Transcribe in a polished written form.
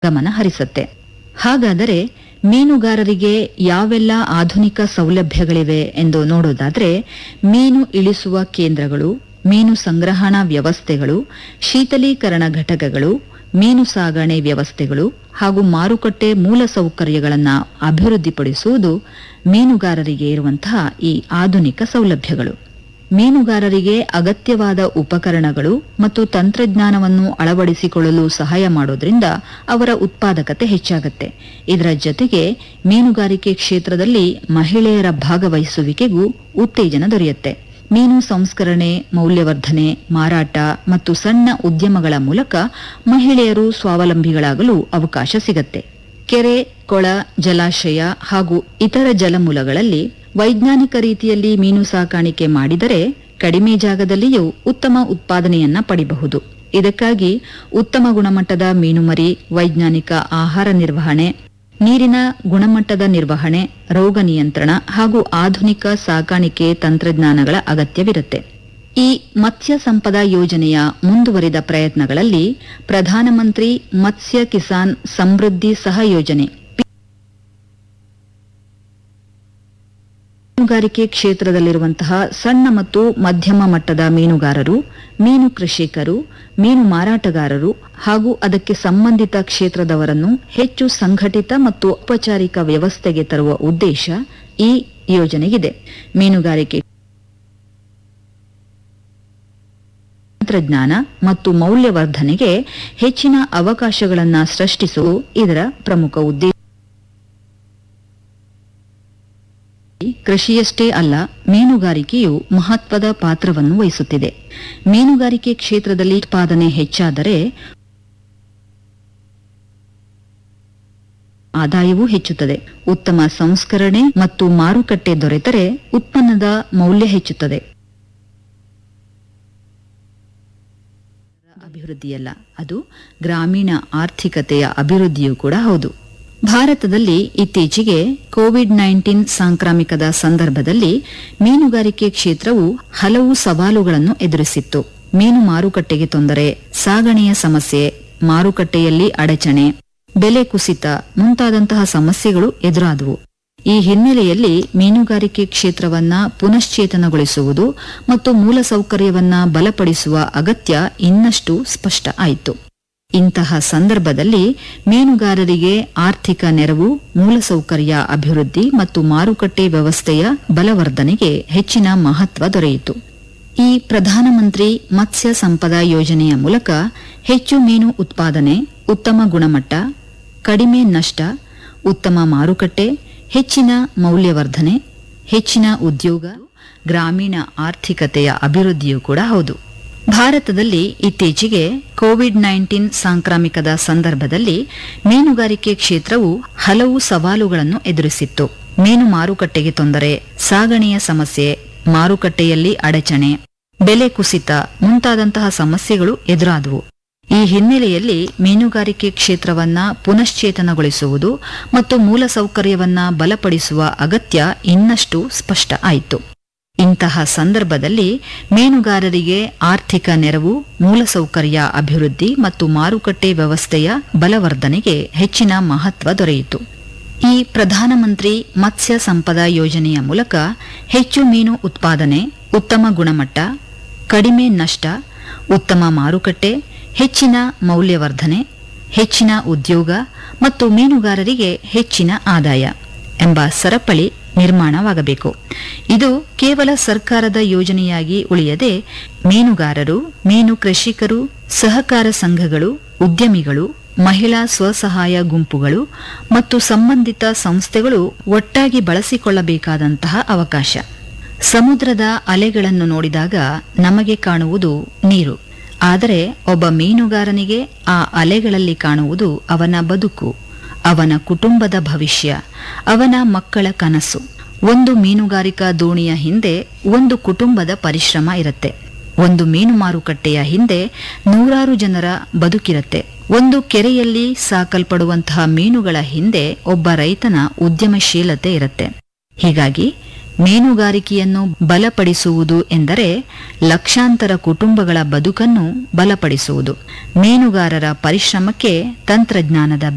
ಗಮನ ಹರಿಸುತ್ತೆ. ಹಾಗಾದರೆ ಮೀನುಗಾರರಿಗೆ ಯಾವೆಲ್ಲ ಆಧುನಿಕ ಸೌಲಭ್ಯಗಳಿವೆ ಎಂದು ನೋಡೋದಾದ್ರೆ, ಮೀನು ಇಳಿಸುವ ಕೇಂದ್ರಗಳು, ಮೀನು ಸಂಗ್ರಹಣಾ ವ್ಯವಸ್ಥೆಗಳು, ಶೀತಲೀಕರಣ ಘಟಕಗಳು, ಮೀನು ಸಾಗಣೆ ವ್ಯವಸ್ಥೆಗಳು ಹಾಗೂ ಮಾರುಕಟ್ಟೆ ಮೂಲಸೌಕರ್ಯಗಳನ್ನು ಅಭಿವೃದ್ಧಿಪಡಿಸುವುದು ಮೀನುಗಾರರಿಗೆ ಇರುವಂತಹ ಈ ಆಧುನಿಕ ಸೌಲಭ್ಯಗಳು. ಮೀನುಗಾರರಿಗೆ ಅಗತ್ಯವಾದ ಉಪಕರಣಗಳು ಮತ್ತು ತಂತ್ರಜ್ಞಾನವನ್ನು ಅಳವಡಿಸಿಕೊಳ್ಳಲು ಸಹಾಯ ಮಾಡೋದ್ರಿಂದ ಅವರ ಉತ್ಪಾದಕತೆ ಹೆಚ್ಚಾಗುತ್ತೆ. ಇದರ ಜೊತೆಗೆ ಮೀನುಗಾರಿಕೆ ಕ್ಷೇತ್ರದಲ್ಲಿ ಮಹಿಳೆಯರ ಭಾಗವಹಿಸುವಿಕೆಗೂ ಉತ್ತೇಜನ ದೊರೆಯುತ್ತೆ. ಮೀನು ಸಂಸ್ಕರಣೆ, ಮೌಲ್ಯವರ್ಧನೆ, ಮಾರಾಟ ಮತ್ತು ಸಣ್ಣ ಉದ್ಯಮಗಳ ಮೂಲಕ ಮಹಿಳೆಯರು ಸ್ವಾವಲಂಬಿಗಳಾಗಲು ಅವಕಾಶ ಸಿಗುತ್ತೆ. ಕೆರೆ, ಕೊಳ, ಜಲಾಶಯ ಹಾಗೂ ಇತರ ಜಲಮೂಲಗಳಲ್ಲಿ ವೈಜ್ಞಾನಿಕ ರೀತಿಯಲ್ಲಿ ಮೀನು ಸಾಕಾಣಿಕೆ ಮಾಡಿದರೆ ಕಡಿಮೆ ಜಾಗದಲ್ಲಿಯೂ ಉತ್ತಮ ಉತ್ಪಾದನೆಯನ್ನ ಪಡೆಯಬಹುದು. ಇದಕ್ಕಾಗಿ ಉತ್ತಮ ಗುಣಮಟ್ಟದ ಮೀನುಮರಿ, ವೈಜ್ಞಾನಿಕ ಆಹಾರ ನಿರ್ವಹಣೆ, ನೀರಿನ ಗುಣಮಟ್ಟದ ನಿರ್ವಹಣೆ, ರೋಗ ನಿಯಂತ್ರಣ ಹಾಗೂ ಆಧುನಿಕ ಸಾಕಾಣಿಕೆ ತಂತ್ರಜ್ಞಾನಗಳ ಅಗತ್ಯವಿರುತ್ತೆ. ಈ ಮತ್ಸ್ಯ ಸಂಪದಾ ಯೋಜನೆಯ ಮುಂದುವರಿದ ಪ್ರಯತ್ನಗಳಲ್ಲಿ ಪ್ರಧಾನಮಂತ್ರಿ ಮತ್ಸ್ಯ ಕಿಸಾನ್ ಸಮೃದ್ಧಿ ಸಹಯೋಜನೆ ಮೀನುಗಾರಿಕೆ ಕ್ಷೇತ್ರದಲ್ಲಿರುವಂತಹ ಸಣ್ಣ ಮತ್ತು ಮಧ್ಯಮ ಮಟ್ಟದ ಮೀನುಗಾರರು, ಮೀನು ಕೃಷಿಕರು, ಮೀನು ಮಾರಾಟಗಾರರು ಹಾಗೂ ಅದಕ್ಕೆ ಸಂಬಂಧಿತ ಕ್ಷೇತ್ರದವರನ್ನು ಹೆಚ್ಚು ಸಂಘಟಿತ ಮತ್ತು ಔಪಚಾರಿಕ ವ್ಯವಸ್ಥೆಗೆ ತರುವ ಉದ್ದೇಶ ಈ ಯೋಜನೆಗಿದೆ. ಮೀನುಗಾರಿಕೆ ತಂತ್ರಜ್ಞಾನ ಮತ್ತು ಮೌಲ್ಯವರ್ಧನೆಗೆ ಹೆಚ್ಚಿನ ಅವಕಾಶಗಳನ್ನು ಸೃಷ್ಟಿಸುವುದು ಇದರ ಪ್ರಮುಖ ಉದ್ದೇಶ. ಕೃಷಿಯಷ್ಟೇ ಅಲ್ಲ, ಮೀನುಗಾರಿಕೆಯು ಮಹತ್ವದ ಪಾತ್ರವನ್ನು ವಹಿಸುತ್ತಿದೆ. ಮೀನುಗಾರಿಕೆ ಕ್ಷೇತ್ರದಲ್ಲಿ ಉತ್ಪಾದನೆ ಹೆಚ್ಚಾದರೆ ಆದಾಯವೂ ಹೆಚ್ಚುತ್ತದೆ. ಉತ್ತಮ ಸಂಸ್ಕರಣೆ ಮತ್ತು ಮಾರುಕಟ್ಟೆ ದೊರೆತರೆ ಉತ್ಪನ್ನದ ಮೌಲ್ಯ ಹೆಚ್ಚುತ್ತದೆ. ಅಭಿವೃದ್ಧಿಯಲ್ಲ, ಅದು ಗ್ರಾಮೀಣ ಆರ್ಥಿಕತೆಯ ಅಭಿವೃದ್ಧಿಯೂ ಕೂಡ ಹೌದು. ಭಾರತದಲ್ಲಿ ಇತ್ತೀಚೆಗೆ ಕೋವಿಡ್-19 ಸಾಂಕ್ರಾಮಿಕದ ಸಂದರ್ಭದಲ್ಲಿ ಮೀನುಗಾರಿಕೆ ಕ್ಷೇತ್ರವು ಹಲವು ಸವಾಲುಗಳನ್ನು ಎದುರಿಸಿತ್ತು. ಮೀನು ಮಾರುಕಟ್ಟೆಗೆ ತೊಂದರೆ, ಸಾಗಣೆಯ ಸಮಸ್ಯೆ, ಮಾರುಕಟ್ಟೆಯಲ್ಲಿ ಅಡಚಣೆ, ಬೆಲೆ ಕುಸಿತ ಮುಂತಾದಂತಹ ಸಮಸ್ಯೆಗಳು ಎದುರಾದವು. ಈ ಹಿನ್ನೆಲೆಯಲ್ಲಿ ಮೀನುಗಾರಿಕೆ ಕ್ಷೇತ್ರವನ್ನ ಪುನಶ್ಚೇತನಗೊಳಿಸುವುದು ಮತ್ತು ಮೂಲಸೌಕರ್ಯವನ್ನ ಬಲಪಡಿಸುವ ಅಗತ್ಯ ಇನ್ನಷ್ಟು ಸ್ಪಷ್ಟ ಆಯಿತು. ಇಂತಹ ಸಂದರ್ಭದಲ್ಲಿ ಮೀನುಗಾರರಿಗೆ ಆರ್ಥಿಕ ನೆರವು, ಮೂಲಸೌಕರ್ಯ ಅಭಿವೃದ್ಧಿ ಮತ್ತು ಮಾರುಕಟ್ಟೆ ವ್ಯವಸ್ಥೆಯ ಬಲವರ್ಧನೆಗೆ ಹೆಚ್ಚಿನ ಮಹತ್ವ ದೊರೆಯಿತು. ಈ ಪ್ರಧಾನಮಂತ್ರಿ ಮತ್ಸ್ಯ ಸಂಪದಾ ಯೋಜನೆಯ ಮೂಲಕ ಹೆಚ್ಚು ಮೀನು ಉತ್ಪಾದನೆ, ಉತ್ತಮ ಗುಣಮಟ್ಟ, ಕಡಿಮೆ ನಷ್ಟ, ಉತ್ತಮ ಮಾರುಕಟ್ಟೆ, ಹೆಚ್ಚಿನ ಮೌಲ್ಯವರ್ಧನೆ, ಹೆಚ್ಚಿನ ಉದ್ಯೋಗ, ಗ್ರಾಮೀಣ ಆರ್ಥಿಕತೆಯ ಅಭಿವೃದ್ಧಿಯೂ ಕೂಡ ಹೌದು. ಭಾರತದಲ್ಲಿ ಇತ್ತೀಚೆಗೆ ಕೋವಿಡ್-19 ಸಾಂಕ್ರಾಮಿಕದ ಸಂದರ್ಭದಲ್ಲಿ ಮೀನುಗಾರಿಕೆ ಕ್ಷೇತ್ರವು ಹಲವು ಸವಾಲುಗಳನ್ನು ಎದುರಿಸಿತ್ತು. ಮೀನು ಮಾರುಕಟ್ಟೆಗೆ ತೊಂದರೆ, ಸಾಗಣೆಯ ಸಮಸ್ಯೆ, ಮಾರುಕಟ್ಟೆಯಲ್ಲಿ ಅಡಚಣೆ, ಬೆಲೆ ಕುಸಿತ ಮುಂತಾದಂತಹ ಸಮಸ್ಯೆಗಳು ಎದುರಾದವು. ಈ ಹಿನ್ನೆಲೆಯಲ್ಲಿ ಮೀನುಗಾರಿಕೆ ಕ್ಷೇತ್ರವನ್ನ ಪುನಶ್ಚೇತನಗೊಳಿಸುವುದು ಮತ್ತು ಮೂಲಸೌಕರ್ಯವನ್ನ ಬಲಪಡಿಸುವ ಅಗತ್ಯ ಇನ್ನಷ್ಟು ಸ್ಪಷ್ಟ ಆಯಿತು. ಇಂತಹ ಸಂದರ್ಭದಲ್ಲಿ ಮೀನುಗಾರರಿಗೆ ಆರ್ಥಿಕ ನೆರವು, ಮೂಲಸೌಕರ್ಯ ಅಭಿವೃದ್ಧಿ ಮತ್ತು ಮಾರುಕಟ್ಟೆ ವ್ಯವಸ್ಥೆಯ ಬಲವರ್ಧನೆಗೆ ಹೆಚ್ಚಿನ ಮಹತ್ವ ದೊರೆಯಿತು. ಈ ಪ್ರಧಾನಮಂತ್ರಿ ಮತ್ಸ್ಯ ಸಂಪದಾ ಯೋಜನೆಯ ಮೂಲಕ ಹೆಚ್ಚು ಮೀನು ಉತ್ಪಾದನೆ, ಉತ್ತಮ ಗುಣಮಟ್ಟ, ಕಡಿಮೆ ನಷ್ಟ, ಉತ್ತಮ ಮಾರುಕಟ್ಟೆ, ಹೆಚ್ಚಿನ ಮೌಲ್ಯವರ್ಧನೆ, ಹೆಚ್ಚಿನ ಉದ್ಯೋಗ ಮತ್ತು ಮೀನುಗಾರರಿಗೆ ಹೆಚ್ಚಿನ ಆದಾಯ ಎಂಬ ಸರಪಳಿ ನಿರ್ಮಾಣವಾಗಬೇಕು. ಇದು ಕೇವಲ ಸರ್ಕಾರದ ಯೋಜನೆಯಾಗಿ ಉಳಿಯದೆ ಮೀನುಗಾರರು, ಮೀನು ಕೃಷಿಕರು, ಸಹಕಾರ ಸಂಘಗಳು, ಉದ್ಯಮಿಗಳು, ಮಹಿಳಾ ಸ್ವಸಹಾಯ ಗುಂಪುಗಳು ಮತ್ತು ಸಂಬಂಧಿತ ಸಂಸ್ಥೆಗಳು ಒಟ್ಟಾಗಿ ಬಳಸಿಕೊಳ್ಳಬೇಕಾದಂತಹ ಅವಕಾಶ. ಸಮುದ್ರದ ಅಲೆಗಳನ್ನು ನೋಡಿದಾಗ ನಮಗೆ ಕಾಣುವುದು ನೀರು, ಆದರೆ ಒಬ್ಬ ಮೀನುಗಾರನಿಗೆ ಆ ಅಲೆಗಳಲ್ಲಿ ಕಾಣುವುದು ಅವನ ಬದುಕು, ಅವನ ಕುಟುಂಬದ ಭವಿಷ್ಯ, ಅವನ ಮಕ್ಕಳ ಕನಸು. ಒಂದು ಮೀನುಗಾರಿಕಾ ದೋಣಿಯ ಹಿಂದೆ ಒಂದು ಕುಟುಂಬದ ಪರಿಶ್ರಮ ಇರುತ್ತೆ. ಒಂದು ಮೀನು ಮಾರುಕಟ್ಟೆಯ ಹಿಂದೆ ನೂರಾರು ಜನರ ಬದುಕಿರುತ್ತೆ. ಒಂದು ಕೆರೆಯಲ್ಲಿ ಸಾಕಲ್ಪಡುವಂತಹ ಮೀನುಗಳ ಹಿಂದೆ ಒಬ್ಬ ರೈತನ ಉದ್ಯಮಶೀಲತೆ ಇರುತ್ತೆ. ಹೀಗಾಗಿ ಮೀನುಗಾರಿಕೆಯನ್ನು ಬಲಪಡಿಸುವುದು ಎಂದರೆ ಲಕ್ಷಾಂತರ ಕುಟುಂಬಗಳ ಬದುಕನ್ನು ಬಲಪಡಿಸುವುದು. ಮೀನುಗಾರರ ಪರಿಶ್ರಮಕ್ಕೆ ತಂತ್ರಜ್ಞಾನದ